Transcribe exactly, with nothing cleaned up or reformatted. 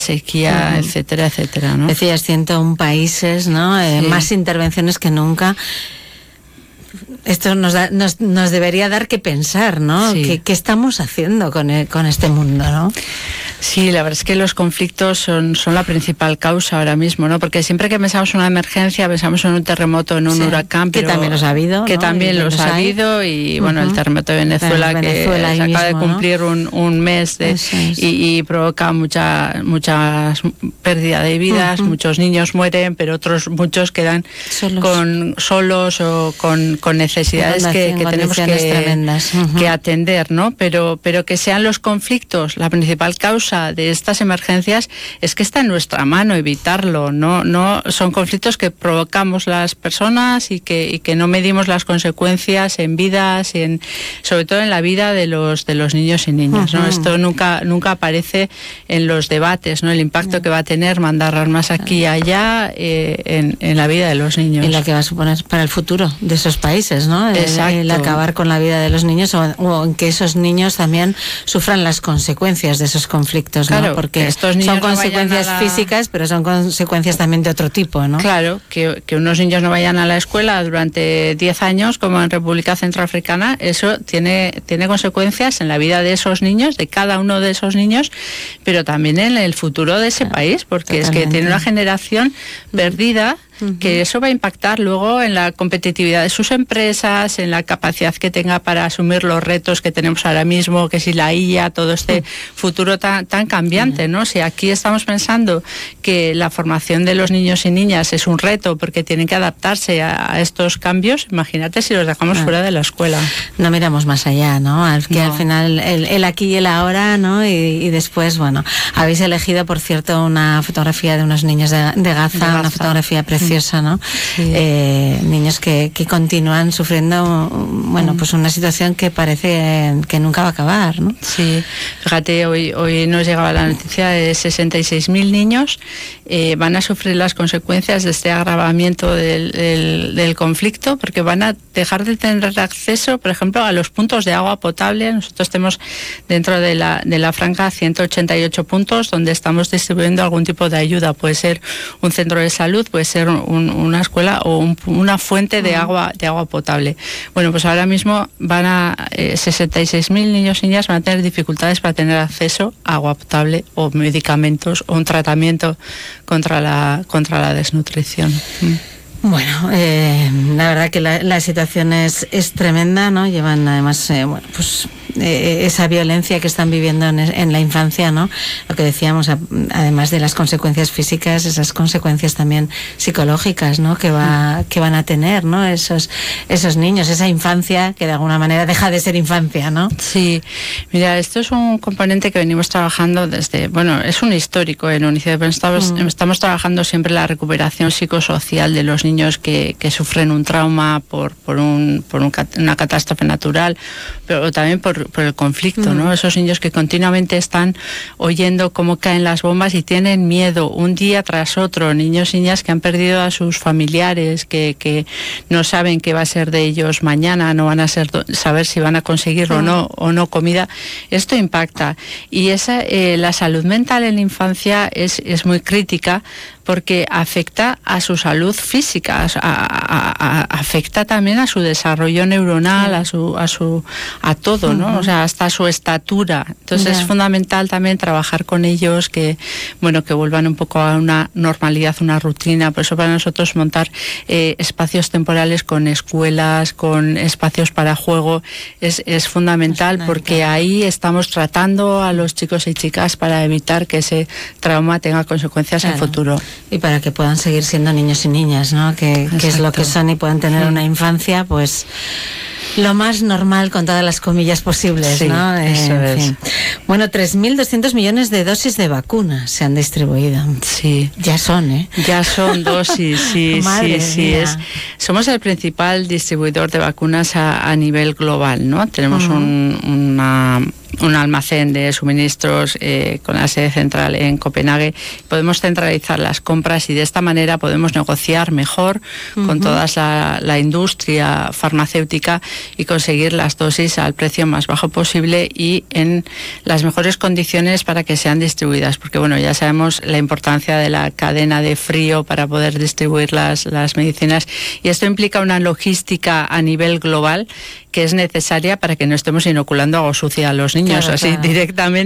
sequía, uh-huh. etcétera, etcétera, ¿no? Decías ciento uno países, ¿no? Eh, sí. Más intervenciones que nunca. Esto nos, da, nos, nos debería dar que pensar, ¿no? Sí. ¿Qué, qué estamos haciendo con, el, con este mundo, ¿no? Sí, la verdad es que los conflictos son, son la principal causa ahora mismo, ¿no? Porque siempre que pensamos en una emergencia, pensamos en un terremoto, en un sí, huracán, pero que también los ha habido, que ¿no? también los ha hay. habido y uh-huh. bueno, el terremoto de Venezuela, Venezuela que se acaba mismo, de cumplir ¿no? un, un mes de, es. y, y provoca mucha mucha pérdida de vidas, uh-huh. muchos niños mueren, pero otros muchos quedan solos, con, solos o con, con necesidades que, que tenemos que, uh-huh. que atender, ¿no? Pero, pero que sean los conflictos la principal causa de estas emergencias, es que está en nuestra mano evitarlo, no, no son conflictos que provocamos las personas y que, y que no medimos las consecuencias en vidas y en, sobre todo en la vida de los de los niños y niñas, uh-huh. ¿no? Esto nunca nunca aparece en los debates, ¿no? El impacto uh-huh. que va a tener mandar armas aquí y allá eh, en, en la vida de los niños. Y la que va a suponer para el futuro de esos países, ¿no? Exacto. El, el acabar con la vida de los niños o, o en que esos niños también sufran las consecuencias de esos conflictos. Claro, ¿no? Porque estos niños son no consecuencias la... físicas, pero son consecuencias también de otro tipo, ¿no? Claro, que, que unos niños no vayan a la escuela durante diez años, como en República Centroafricana, eso tiene, tiene consecuencias en la vida de esos niños, de cada uno de esos niños, pero también en el futuro de ese claro, país, porque totalmente. Es que tiene una generación perdida, que eso va a impactar luego en la competitividad de sus empresas, en la capacidad que tenga para asumir los retos que tenemos ahora mismo, que si la I A, todo este futuro tan, tan cambiante, ¿no? Si aquí estamos pensando que la formación de los niños y niñas es un reto porque tienen que adaptarse a, a estos cambios, imagínate si los dejamos ah. fuera de la escuela. No miramos más allá, ¿no? Al, que no. al final el, el aquí y el ahora, ¿no? Y, y después, bueno, habéis elegido, por cierto, una fotografía de unos niños de, de, Gaza, de Gaza, una fotografía preciosa. ¿no? Sí. Eh, niños que, que continúan sufriendo, bueno, pues una situación que parece que nunca va a acabar, ¿no? Sí, fíjate, hoy, hoy nos llegaba la noticia de sesenta y seis mil niños eh, van a sufrir las consecuencias de este agravamiento del, del, del conflicto, porque van a dejar de tener acceso, por ejemplo, a los puntos de agua potable. Nosotros tenemos dentro de la, de la franja ciento ochenta y ocho puntos donde estamos distribuyendo algún tipo de ayuda. Puede ser un centro de salud, puede ser un, una escuela o un, una fuente de agua de agua potable. Bueno, pues ahora mismo van a eh, sesenta y seis mil niños y niñas van a tener dificultades para tener acceso a agua potable o medicamentos o un tratamiento contra la contra la desnutrición. Mm. Bueno, eh, la verdad que la, la situación es, es tremenda, ¿no? Llevan además, eh, bueno, pues eh, esa violencia que están viviendo en, en la infancia, ¿no? Lo que decíamos, a, además de las consecuencias físicas, esas consecuencias también psicológicas, ¿no? Que va, que van a tener, ¿no? Esos, esos niños, esa infancia que de alguna manera deja de ser infancia, ¿no? Sí, mira, esto es un componente que venimos trabajando desde, bueno, es un histórico en UNICEF, pero estamos, mm. estamos trabajando siempre la recuperación psicosocial de los niños niños que, que sufren un trauma por, por, un, por un, una catástrofe natural, pero también por, por el conflicto, ¿no? Esos niños que continuamente están oyendo cómo caen las bombas y tienen miedo un día tras otro, niños y niñas que han perdido a sus familiares, que, que no saben qué va a ser de ellos mañana, no van a ser, saber si van a conseguir o no, o no comida. Esto impacta. Y esa, eh, la salud mental en la infancia es, es muy crítica, porque afecta a su salud física, a, a, a, afecta también a su desarrollo neuronal, a su a su a todo, ¿no? Uh-huh. O sea, hasta su estatura. Entonces yeah. es fundamental también trabajar con ellos, que bueno, que vuelvan un poco a una normalidad, una rutina. Por eso para nosotros montar eh, espacios temporales con escuelas, con espacios para juego es, es fundamental, es porque ahí estamos tratando a los chicos y chicas para evitar que ese trauma tenga consecuencias claro. en futuro. Y para que puedan seguir siendo niños y niñas, ¿no? Que, que es lo que son y puedan tener sí. una infancia, pues lo más normal, con todas las comillas posibles, sí, ¿no? Eso eh, es. Fin. Bueno, tres mil doscientos millones de dosis de vacunas se han distribuido. Sí. Ya son, ¿eh? Ya son dosis, sí, sí, sí. Es, somos el principal distribuidor de vacunas a, a nivel global, ¿no? Tenemos uh-huh. un, una... un almacén de suministros eh, con la sede central en Copenhague. Podemos centralizar las compras y de esta manera podemos negociar mejor uh-huh. con toda la, la industria farmacéutica y conseguir las dosis al precio más bajo posible y en las mejores condiciones para que sean distribuidas, porque bueno, ya sabemos la importancia de la cadena de frío para poder distribuir las, las medicinas, y esto implica una logística a nivel global que es necesaria para que no estemos inoculando agua sucia a los niños, claro, así claro. directamente.